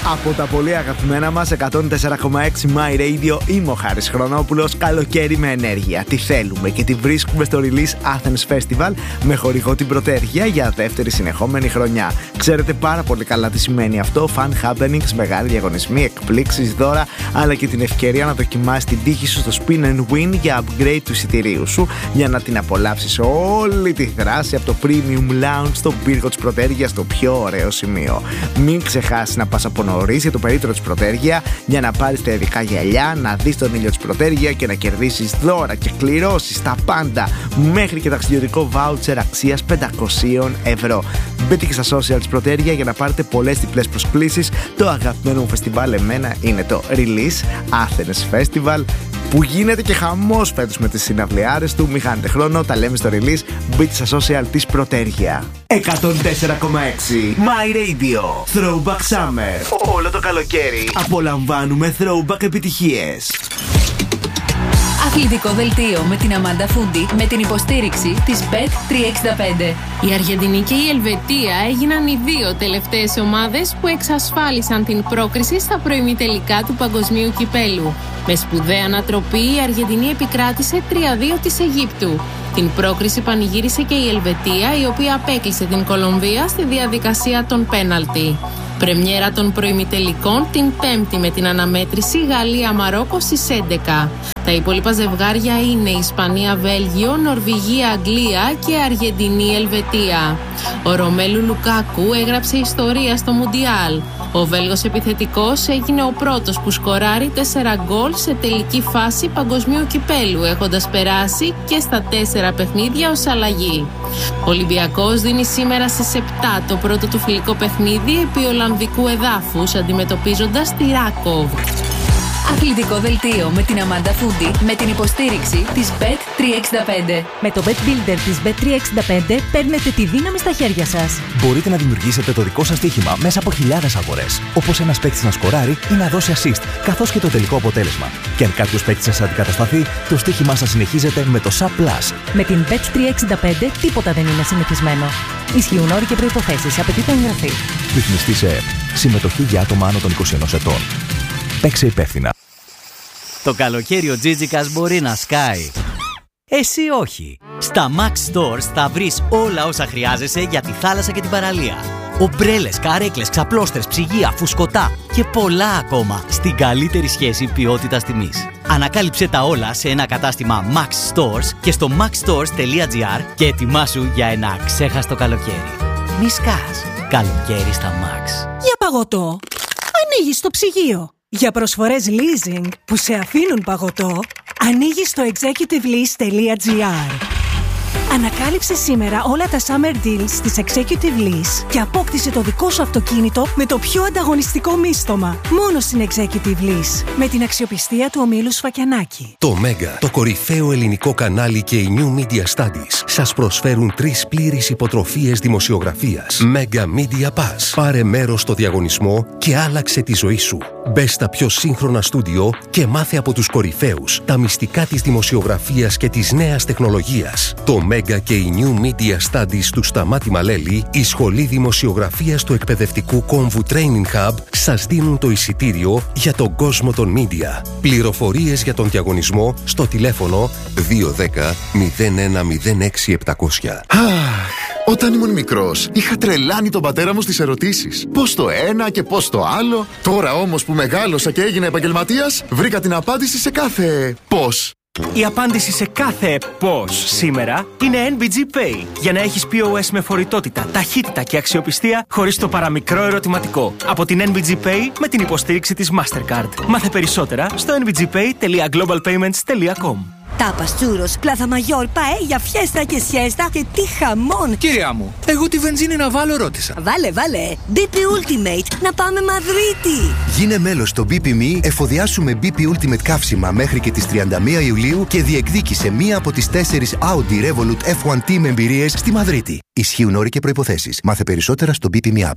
Από τα πολύ αγαπημένα μας 104,6 My Radio, είμαι ο Χάρης Χρονόπουλος. Καλοκαίρι με ενέργεια. Τι θέλουμε και τι βρίσκουμε στο Release Athens Festival με χορηγό την Πρωτέργεια για δεύτερη συνεχόμενη χρονιά. Ξέρετε πάρα πολύ καλά τι σημαίνει αυτό. Fun happenings, μεγάλοι διαγωνισμοί, εκπλήξεις, δώρα, αλλά και την ευκαιρία να δοκιμάσεις την τύχη σου στο Spin and Win για upgrade του εισιτηρίου σου για να την απολαύσεις όλη τη δράση από το Premium Lounge στο πύργο της Πρωτέργειας στο πιο ωραίο σημείο. Μην ξεχάσεις να πας από νωρίς για το περίπτερο της Πρωτέργεια για να πάρεις τα ειδικά γυαλιά, να δεις τον ήλιο της Πρωτέργεια και να κερδίσεις δώρα και κληρώσεις τα πάντα, μέχρι και ταξιδιωτικό voucher αξίας 500 ευρώ. Μπείτε και στα social της Πρωτέργεια για να πάρετε πολλές διπλές προσκλήσεις. Το αγαπημένο μου φεστιβάλ εμένα είναι το Release Athens Festival, που γίνεται και χαμός φέτος με τις συναυλιάρες του. Μην χάνετε χρόνο, τα λέμε στο Release. Μπείτε στα social της Πρωτέργεια. 104,6 My Radio Throwback Summer. Όλο το καλοκαίρι απολαμβάνουμε throwback επιτυχίες. Αθλητικό δελτίο με την Αμάντα Φούντι με την υποστήριξη της Bet365. Η Αργεντινή και η Ελβετία έγιναν οι δύο τελευταίες ομάδες που εξασφάλισαν την πρόκριση στα προημιτελικά του Παγκοσμίου Κυπέλου. Με σπουδαία ανατροπή η Αργεντινή επικράτησε 3-2 της Αιγύπτου. Την πρόκριση πανηγύρισε και η Ελβετία, η οποία απέκλεισε την Κολομβία στη διαδικασία των πέναλτι. Πρεμιέρα των προημιτελικών την Πέμπτη με την αναμέτρηση Γαλλία-Μαρόκο στις 11. Τα υπόλοιπα ζευγάρια είναι Ισπανία-Βέλγιο, Νορβηγία-Αγγλία και Αργεντινή-Ελβετία. Ο Ρωμέλου Λουκάκου έγραψε ιστορία στο Μουντιάλ. Ο Βέλγος επιθετικός έγινε ο πρώτος που σκοράρει 4 γκολ σε τελική φάση Παγκοσμίου Κυπέλου, έχοντας περάσει και στα 4 παιχνίδια ως αλλαγή. Ο Ολυμπιακός δίνει σήμερα στις 7 το πρώτο του φιλικό παιχνίδι επί Ολλανδικού εδάφους, αντιμετωπίζοντας τη Ράκοβ. Αθλητικό δελτίο με την Αμάντα Φούντι με την υποστήριξη της Bet365. Με το Bet Builder της Bet365 παίρνετε τη δύναμη στα χέρια σας. Μπορείτε να δημιουργήσετε το δικό σας στοίχημα μέσα από χιλιάδες αγορές. Όπως ένας παίκτης να σκοράρει ή να δώσει assist, καθώς και το τελικό αποτέλεσμα. Και αν κάποιος παίκτης σας αντικατασταθεί, το στοίχημά σας συνεχίζεται με το SUP+. Με την Bet365 τίποτα δεν είναι συνηθισμένο. Ισχύουν όροι και προϋποθέσεις. Απαιτείται εγγραφή. Ρυθμιστή σε ΕΕΠ. Συμμετοχή για άτομα άνω των 21 ετών. Παίξε υπεύθυνα. Το καλοκαίρι ο Τζίτζικας μπορεί να σκάει. Εσύ όχι. Στα Max Stores θα βρεις όλα όσα χρειάζεσαι για τη θάλασσα και την παραλία. Ομπρέλες, καρέκλες, ξαπλώστρες, ψυγεία, φουσκωτά και πολλά ακόμα στην καλύτερη σχέση ποιότητας τιμής. Ανακάλυψε τα όλα σε ένα κατάστημα Max Stores και στο maxstores.gr και ετοιμάσου για ένα ξέχαστο καλοκαίρι. Μη σκάς. Καλοκαίρι στα Max. Για παγωτό, ανοίγεις το ψυγείο. Για προσφορές leasing που σε αφήνουν παγωτό, ανοίγεις στο executivelease.gr. Ανακάλυψε σήμερα όλα τα summer deals της Executive Lease και απόκτησε το δικό σου αυτοκίνητο με το πιο ανταγωνιστικό μίστομα. Μόνο στην Executive Lease. Με την αξιοπιστία του ομίλου Σφακιανάκη. Το Mega, το κορυφαίο ελληνικό κανάλι και η New Media Studies σας προσφέρουν 3 πλήρεις υποτροφίες δημοσιογραφίας. Mega Media Pass. Πάρε μέρος στο διαγωνισμό και άλλαξε τη ζωή σου. Μπες στα πιο σύγχρονα στούντιο και μάθε από τους κορυφαίους τα μυστικά της δημοσιογραφίας και της νέας τεχνολογίας. Το Mega και η New Media Studies του Σταμάτη Μαλέλη, η Σχολή Δημοσιογραφίας του Εκπαιδευτικού Κόμβου Training Hub, σας δίνουν το εισιτήριο για τον κόσμο των media. Πληροφορίες για τον διαγωνισμό στο τηλέφωνο 210 0106 700. Όταν ήμουν μικρός, είχα τρελάνει τον πατέρα μου στις ερωτήσεις. Πώς το ένα και πώς το άλλο. Τώρα όμως που μεγάλωσα και έγινα επαγγελματίας, βρήκα την απάντηση σε κάθε πώς. Η απάντηση σε κάθε πώς σήμερα είναι NBG Pay. Για να έχεις POS με φορητότητα, ταχύτητα και αξιοπιστία χωρίς το παραμικρό ερωτηματικό. Από την NBG Pay με την υποστήριξη της Mastercard. Μάθε περισσότερα στο nbgpay.globalpayments.com. Τάπας, τσούρος, πλάθα μαγιόρ, παέλια, φιέστα και σιέστα και τι χαμόν! Κυρία μου, εγώ τη βενζίνη να βάλω ρώτησα. Βάλε, BP Ultimate, να πάμε Μαδρίτη! Γίνε μέλος στο BP.me, εφοδιάσου με BP Ultimate καύσιμα μέχρι και τις 31 Ιουλίου και διεκδίκησε μία από τις 4 Audi Revolut F1 Team εμπειρίες στη Μαδρίτη. Ισχύουν όροι και προϋποθέσεις. Μάθε περισσότερα στο BP.me app.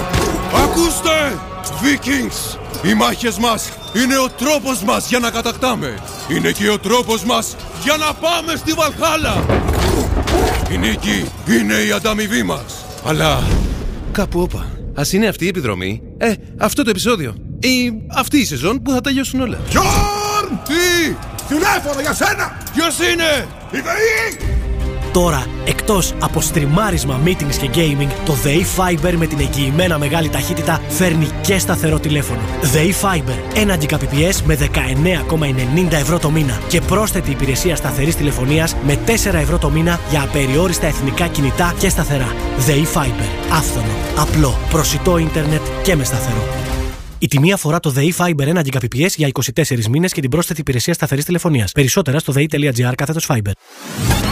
Ακούστε, Vikings! Οι μάχες μας είναι ο τρόπος μας για να κατακτάμε. Είναι και ο τρόπος μας για να πάμε στη Βαλχάλα. Η νίκη είναι η ανταμοιβή μας. Αλλά κάπου όπα, Ας είναι αυτή η επιδρομή, αυτό το επεισόδιο ή αυτή η σεζόν που θα τελειώσουν όλα. Γιόρν! Τι! Τηλέφωνο για σένα! Ποιος είναι? Η ΔΕΗ! Τώρα, εκτός από στριμάρισμα, meetings και gaming, το ΔΕΗ Fiber με την εγγυημένα μεγάλη ταχύτητα φέρνει και σταθερό τηλέφωνο. ΔΕΗ Fiber, 1 Gbps με 19,90 ευρώ το μήνα και πρόσθετη υπηρεσία σταθερής τηλεφωνίας με 4 ευρώ το μήνα για απεριόριστα εθνικά κινητά και σταθερά. ΔΕΗ Fiber, άφθονο, απλό, προσιτό ίντερνετ και με σταθερό. Η τιμή αφορά το ΔΕΗ Fiber 1 Gbps για 24 μήνες και την πρόσθετη υπηρεσία σταθερής τηλεφωνίας. Περισσότερα στο dei.gr/Fiber.